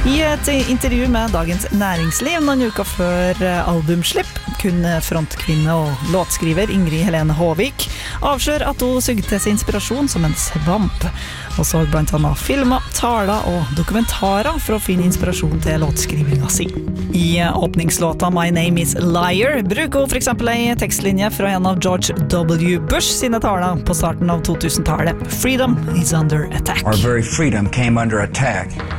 I et intervju med Dagens Næringsliv noen uker før albumslipp kunne frontkvinne og låtskriver Ingrid Helene Håvik avsløre at hun sugde til seg inspirasjon som en svamp, og så blant annet filmer, taler og dokumentarer for å finne inspirasjon til låtskrivinga si. I åpningslåta My Name is Liar bruker hun for eksempel en tekstlinje fra en av George W. Bush sine taler på starten av 2000-tallet. Freedom is under attack. Our very freedom came under attack.